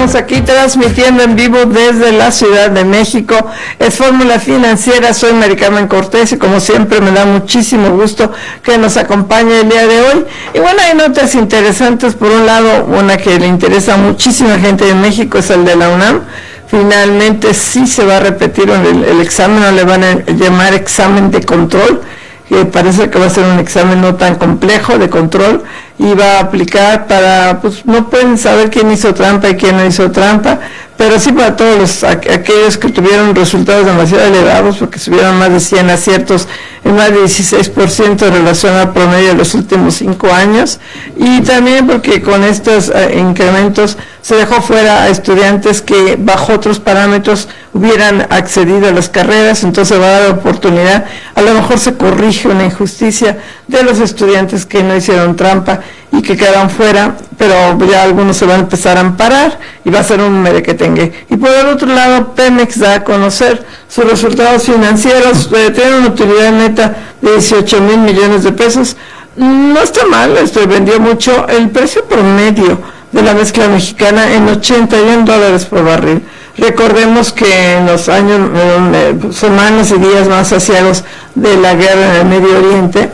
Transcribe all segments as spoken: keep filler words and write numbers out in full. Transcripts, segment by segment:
estamos aquí transmitiendo en vivo desde la Ciudad de México. Es Fórmula Financiera, soy Mari Carmen Cortés y como siempre me da muchísimo gusto que nos acompañe el día de hoy. Y bueno, hay notas interesantes. Por un lado, una que le interesa a muchísima gente de México es el de la UNAM. Finalmente sí se va a repetir el, el examen, no le van a llamar examen de control, que parece que va a ser un examen no tan complejo de control y va a aplicar para, pues no pueden saber quién hizo trampa y quién no hizo trampa, pero sí para todos los, aquellos que tuvieron resultados demasiado elevados, porque subieron más de cien aciertos en más de dieciséis por ciento en relación al promedio de los últimos cinco años, y también porque con estos eh, incrementos se dejó fuera a estudiantes que bajo otros parámetros hubieran accedido a las carreras. Entonces va a dar oportunidad, a lo mejor se corrige una injusticia de los estudiantes que no hicieron trampa y que quedaron fuera, pero ya algunos se van a empezar a amparar y va a ser un merequetengue. Y por el otro lado, Pemex da a conocer sus resultados financieros, eh, tiene una utilidad neta de dieciocho mil millones de pesos. No está mal, este, vendió mucho. El precio promedio de la mezcla mexicana en ochenta y un dólares por barril. Recordemos que en los años, eh, semanas y días más aciagos de la guerra en el Medio Oriente,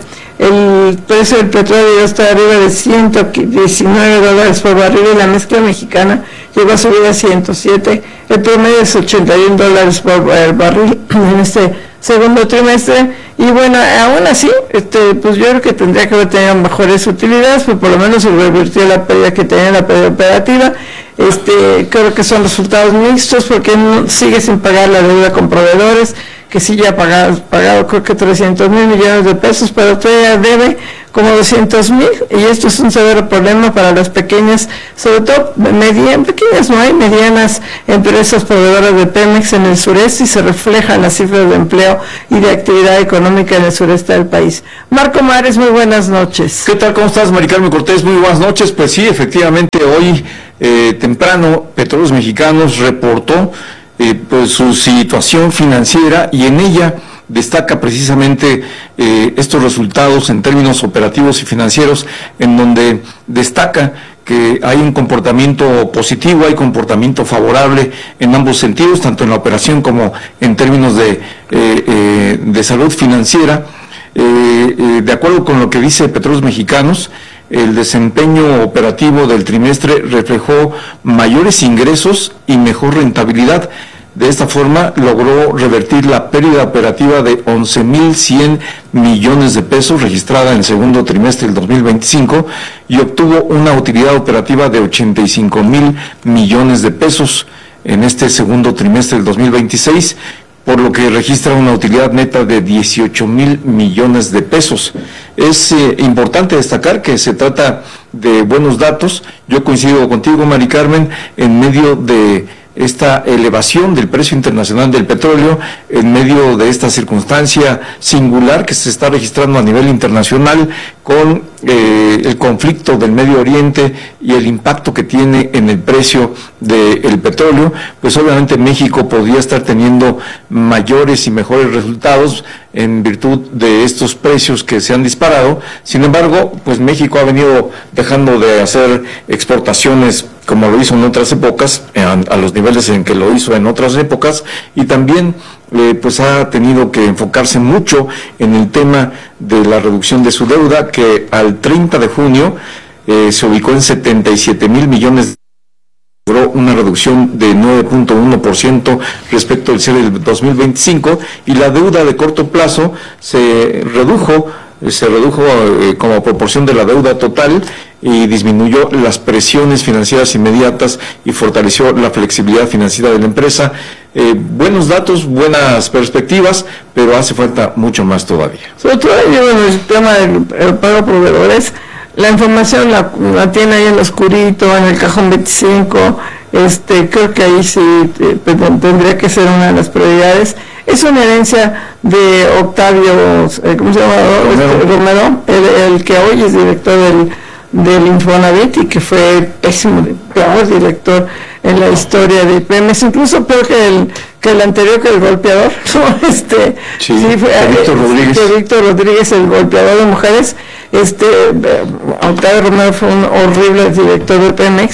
el precio del petróleo ya está arriba de ciento diecinueve dólares por barril y la mezcla mexicana llegó a subir a ciento siete. El promedio es ochenta y un dólares por barril en este segundo trimestre. Y bueno, aún así, este, pues yo creo que tendría que haber tenido mejores utilidades, pero por lo menos se revirtió la pérdida que tenía la pérdida operativa. Este, creo que son resultados mixtos porque no, sigue sin pagar la deuda con proveedores, que sí ya ha pagado, pagado creo que trescientos mil millones de pesos, pero todavía debe como doscientos mil, y esto es un severo problema para las pequeñas, sobre todo medianas, pequeñas no hay, medianas empresas proveedoras de Pemex en el sureste, y se reflejan las cifras de empleo y de actividad económica en el sureste del país. Marco Mares, muy buenas noches. ¿Qué tal? ¿Cómo estás, Mari Carmen Cortés? Muy buenas noches. Pues sí, efectivamente, hoy eh, temprano, Petróleos Mexicanos reportó eh, pues su situación financiera, y en ella destaca precisamente eh, estos resultados en términos operativos y financieros, en donde destaca que hay un comportamiento positivo, hay comportamiento favorable en ambos sentidos, tanto en la operación como en términos de, eh, eh, de salud financiera. Eh, eh, de acuerdo con lo que dice Petróleos Mexicanos, el desempeño operativo del trimestre reflejó mayores ingresos y mejor rentabilidad. De esta forma logró revertir la pérdida operativa de once mil cien millones de pesos registrada en el segundo trimestre del dos mil veinticinco y obtuvo una utilidad operativa de ochenta y cinco mil millones de pesos en este segundo trimestre del dos mil veintiséis, por lo que registra una utilidad neta de dieciocho mil millones de pesos. Es eh, importante destacar que se trata de buenos datos. Yo coincido contigo, Mari Carmen, en medio de esta elevación del precio internacional del petróleo, en medio de esta circunstancia singular que se está registrando a nivel internacional con eh, el conflicto del Medio Oriente y el impacto que tiene en el precio del petróleo. Pues obviamente México podría estar teniendo mayores y mejores resultados en virtud de estos precios que se han disparado. Sin embargo, pues México ha venido dejando de hacer exportaciones como lo hizo en otras épocas, a, a los niveles en que lo hizo en otras épocas, y también eh, pues ha tenido que enfocarse mucho en el tema de la reducción de su deuda, que al treinta de junio eh, se ubicó en setenta y siete mil millones de logró una reducción de nueve punto uno por ciento respecto al cierre del dos mil veinticinco, y la deuda de corto plazo se redujo se redujo eh, como proporción de la deuda total, y disminuyó las presiones financieras inmediatas y fortaleció la flexibilidad financiera de la empresa. Eh, buenos datos, buenas perspectivas, pero hace falta mucho más todavía. Sobre todo en el tema del el pago a proveedores, la información la, la tiene ahí en lo oscurito, en el cajón veinticinco. Este, creo que ahí sí eh, tendría que ser una de las prioridades. Es una herencia de Octavio, eh, ¿cómo se llama? Romero, este, Romero el, el que hoy es director del, del Infonavit, y que fue pésimo, peor director en la historia de Pemex, incluso peor que el, que el anterior, que el golpeador, ¿no? Este, sí, sí fue Víctor Rodríguez. Fue Víctor Rodríguez, el golpeador de mujeres. Este, Octavio Romero fue un horrible director de Pemex,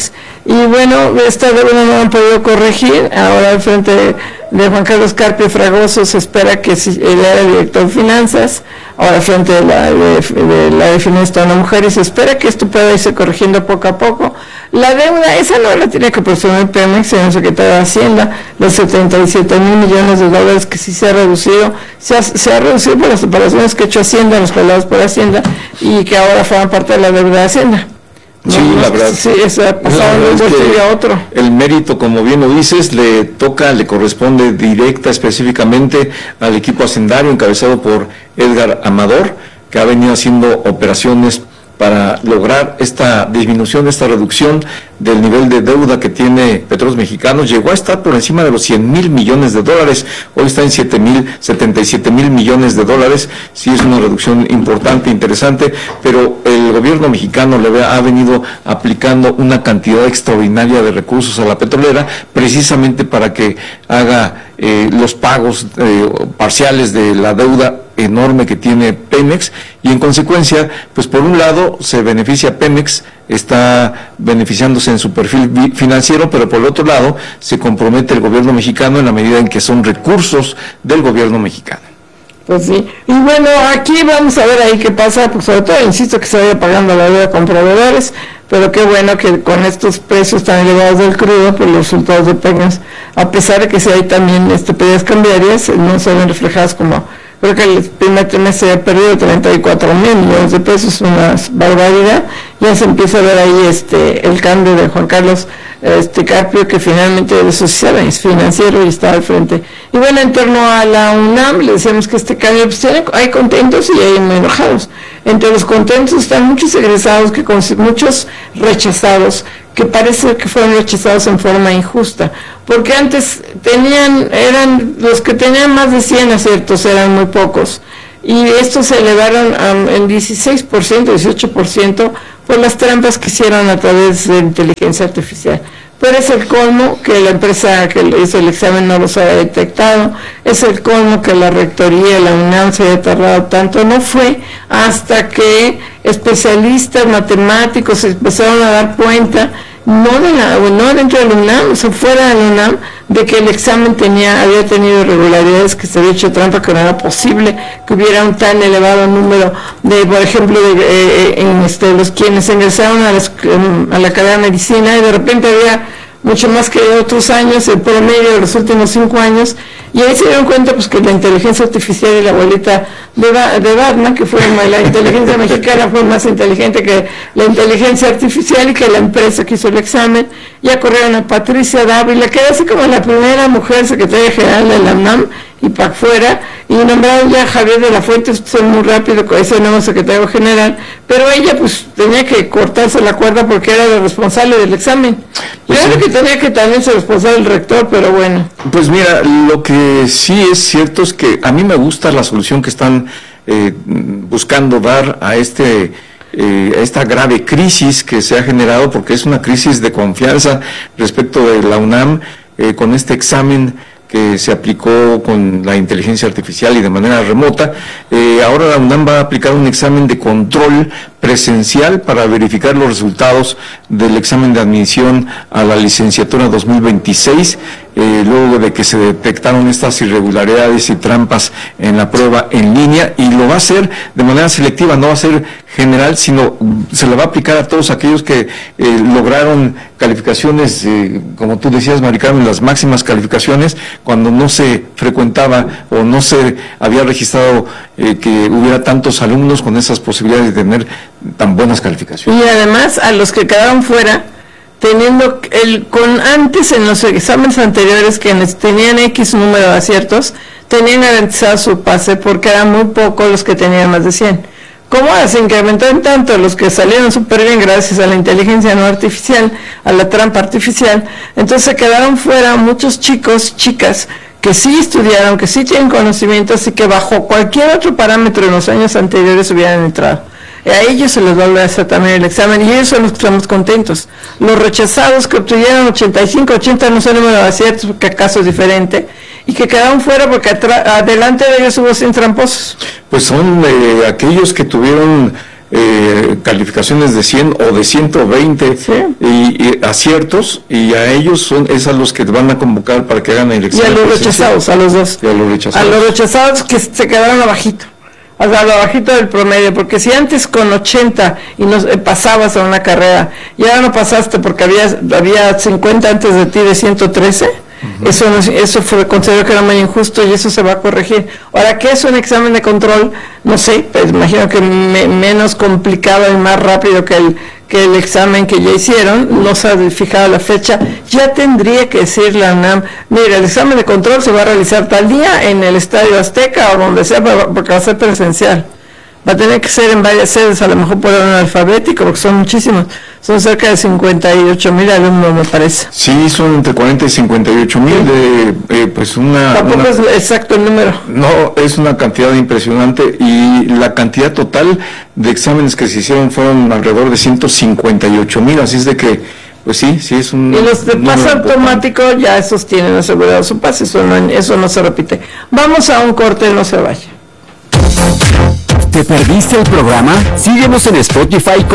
y bueno, esta deuda no han podido corregir. Ahora al frente de, de Juan Carlos Carpio Fragoso se espera que si, él era el director de finanzas, ahora al frente de la de, de la de finanzas está una mujer, y se espera que esto pueda irse corrigiendo poco a poco. La deuda, esa no la tiene que presumir Pemex, señor secretario de Hacienda, los setenta y siete mil millones de dólares que sí se ha reducido, se ha, se ha reducido por las operaciones que ha hecho Hacienda, los pagados por Hacienda, y que ahora forman parte de la deuda de Hacienda. Sí, no, la no, verdad. Sí, eso ha pasado de un bolsillo a otro. El mérito, como bien lo dices, le toca, le corresponde directa, específicamente al equipo hacendario encabezado por Edgar Amador, que ha venido haciendo operaciones para lograr esta disminución, esta reducción del nivel de deuda que tiene Petróleos Mexicanos. Llegó a estar por encima de los cien mil millones de dólares, hoy está en siete mil, setenta y siete mil millones de dólares. Sí es una reducción importante, interesante, pero el gobierno mexicano le ha venido aplicando una cantidad extraordinaria de recursos a la petrolera, precisamente para que haga eh, los pagos eh, parciales de la deuda enorme que tiene Pemex, y en consecuencia, pues por un lado se beneficia Pemex, está beneficiándose en su perfil financiero, pero por el otro lado se compromete el gobierno mexicano en la medida en que son recursos del gobierno mexicano. Pues sí, y bueno, aquí vamos a ver ahí qué pasa, pues sobre todo insisto que se vaya pagando la deuda con proveedores, pero qué bueno que con estos precios tan elevados del crudo, pues los resultados de Pemex, a pesar de que si hay también este, pérdidas cambiarias, no se ven reflejadas como... Creo que el primer trimestre ha perdido treinta y cuatro mil millones de pesos, una barbaridad. Ya se empieza a ver ahí este el cambio de Juan Carlos este Carpio, que finalmente de eso sí sabe, es financiero y está al frente. Y bueno, en torno a la UNAM, le decíamos que este cambio, pues tiene, hay contentos y hay enojados. Entre los contentos están muchos egresados, que con, muchos rechazados, que parece que fueron rechazados en forma injusta, porque antes tenían, eran, los que tenían más de cien aciertos eran muy pocos, y estos se elevaron um, en dieciséis por ciento, dieciocho por ciento, por las trampas que hicieron a través de inteligencia artificial. Pero es el colmo que la empresa que hizo el examen no los haya detectado, es el colmo que la rectoría, la UNAM se haya tardado tanto. No fue hasta que especialistas matemáticos se empezaron a dar cuenta, no de la, no dentro de la UNAM, o sea, fuera de la UNAM, de que el examen tenía, había tenido irregularidades, que se había hecho trampa, que no era posible que hubiera un tan elevado número de, por ejemplo, de, eh, en este, los quienes ingresaron a, las, a la carrera de medicina, y de repente había mucho más que otros años, el promedio de los últimos cinco años, y ahí se dieron cuenta pues que la inteligencia artificial y la abuelita de, ba de Batman, que fue la inteligencia mexicana, fue más inteligente que la inteligencia artificial, y que la empresa que hizo el examen, ya corrieron a Patricia Dávila, que era así como la primera mujer secretaria general de la UNAM, y para afuera, y nombraron ya a Javier de la Fuente, fue muy rápido con ese nuevo secretario general, pero ella pues tenía que cortarse la cuerda porque era la responsable del examen. Pues yo creo que tenía que también ser responsable el rector, pero bueno. Pues mira, lo que sí es cierto es que a mí me gusta la solución que están eh, buscando dar a este eh, a esta grave crisis que se ha generado, porque es una crisis de confianza respecto de la UNAM, eh, con este examen que se aplicó con la inteligencia artificial y de manera remota. Eh, ahora la UNAM va a aplicar un examen de control presencial para verificar los resultados del examen de admisión a la licenciatura dos mil veintiséis, eh, luego de que se detectaron estas irregularidades y trampas en la prueba en línea, y lo va a hacer de manera selectiva, no va a ser general, sino se le va a aplicar a todos aquellos que eh, lograron calificaciones, eh, como tú decías, Mari Carmen, las máximas calificaciones, cuando no se frecuentaba o no se había registrado eh, que hubiera tantos alumnos con esas posibilidades de tener tan buenas calificaciones. Y además a los que quedaron fuera, teniendo el con antes en los exámenes anteriores, quienes tenían X número de aciertos, tenían garantizado su pase, porque eran muy pocos los que tenían más de cien. ¿Cómo se incrementó en tanto los que salieron súper bien gracias a la inteligencia no artificial, a la trampa artificial? Entonces se quedaron fuera muchos chicos, chicas, que sí estudiaron, que sí tienen conocimientos y que bajo cualquier otro parámetro en los años anteriores hubieran entrado. A ellos se les va a hacer también el examen, y ellos son los que estamos contentos. Los rechazados que obtuvieron ochenta y cinco, ochenta no son número de aciertos, porque acaso es diferente, y que quedaron fuera porque adelante de ellos hubo cien tramposos. Pues son eh, aquellos que tuvieron eh, calificaciones de cien o de ciento veinte sí. y, y aciertos, y a ellos son es a los que van a convocar para que hagan el examen. Y a los rechazados, a los dos. Y a los rechazados. A los rechazados que se quedaron abajito. O sea, lo bajito del promedio, porque si antes con ochenta y no eh, pasabas a una carrera, y ahora no pasaste porque había, había cincuenta antes de ti de ciento trece, uh-huh. eso, no, eso fue, considero que era muy injusto y eso se va a corregir. Ahora, ¿qué es un examen de control? No sé, pues imagino que me, menos complicado y más rápido que el que el examen que ya hicieron, no se ha fijado la fecha, ya tendría que decir la UNAM, mira, el examen de control se va a realizar tal día en el Estadio Azteca o donde sea, porque va a ser presencial. Va a tener que ser en varias sedes, a lo mejor por orden alfabético, porque son muchísimos, son cerca de cincuenta y ocho mil alumnos, me parece. Sí, son entre cuarenta y cincuenta y ocho mil, de eh, pues una... Tampoco una, es exacto el número. No, es una cantidad impresionante, y la cantidad total de exámenes que se hicieron fueron alrededor de ciento cincuenta y ocho mil, así es de que, pues sí, sí es un... Y los de pase automático ya esos tienen asegurado su pase, eso no, eso no se repite. Vamos a un corte, no se vaya. ¿Te perdiste el programa? Síguenos en Spotify como